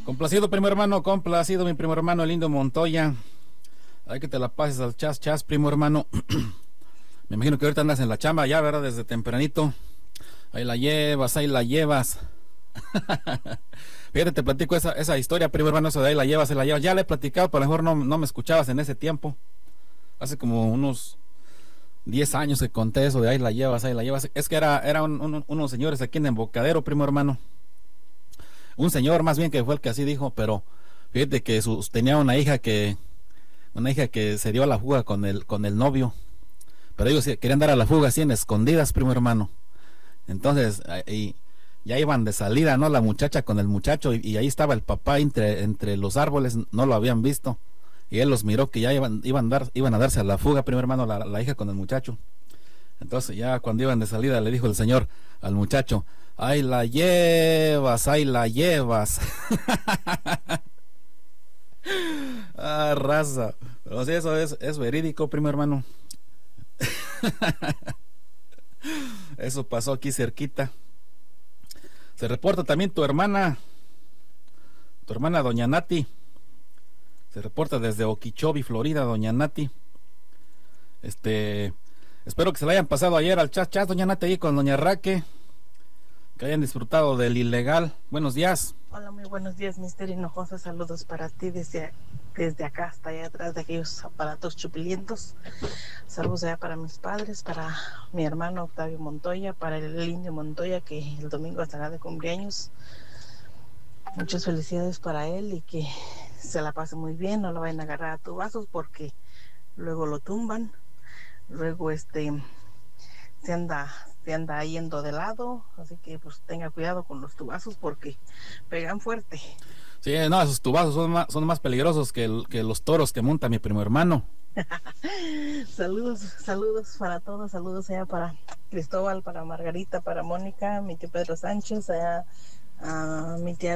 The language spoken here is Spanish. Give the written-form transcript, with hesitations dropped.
Complacido, primo hermano, complacido, mi primo hermano, el lindo Montoya. Hay que te la pases al chas, chas, primo hermano. Me imagino que ahorita andas en la chamba ya, ¿verdad? Desde tempranito. Ahí la llevas, ahí la llevas. Fíjate, te platico esa historia, primo hermano, eso de ahí la llevas, se la llevas. Ya le he platicado, pero a lo mejor no me escuchabas en ese tiempo. Hace como unos 10 años que conté eso de ahí la llevas, ahí la llevas. Es que era unos señores aquí en Embocadero, primo hermano. Un señor más bien que fue el que así dijo, pero fíjate que tenía una hija que se dio a la fuga con el novio. Pero ellos querían dar a la fuga así en escondidas, primo hermano. Entonces, y ya iban de salida, ¿no? La muchacha con el muchacho, y ahí estaba el papá entre los árboles, no lo habían visto. Y él los miró que ya iban a darse a la fuga, primo hermano, la hija con el muchacho. Entonces ya cuando iban de salida le dijo el señor al muchacho: ahí la llevas, ahí la llevas. Ah, raza. Pero sí, eso es verídico, primo hermano. Eso pasó aquí cerquita. Se reporta también tu hermana doña Nati. Se reporta desde Okeechobee, Florida, doña Nati. Espero que se la hayan pasado ayer al chat, doña Nati, ahí con doña Raque, que hayan disfrutado del ilegal. Buenos días. Hola, muy buenos días, Mister Hinojosa. Saludos para ti desde acá hasta allá atrás de aquellos aparatos chupilientos. Saludos allá para mis padres, para mi hermano Octavio Montoya, para el indio Montoya, que el domingo estará de cumpleaños. Muchas felicidades para él y que se la pase muy bien. No lo vayan a agarrar a tubazos porque luego lo tumban. Luego se anda yendo de lado, así que pues tenga cuidado con los tubazos porque pegan fuerte. Sí, no, esos tubazos son más peligrosos que los toros que monta mi primo hermano. Saludos para todos, saludos allá para Cristóbal, para Margarita, para Mónica, mi tío Pedro Sánchez, allá a mi tía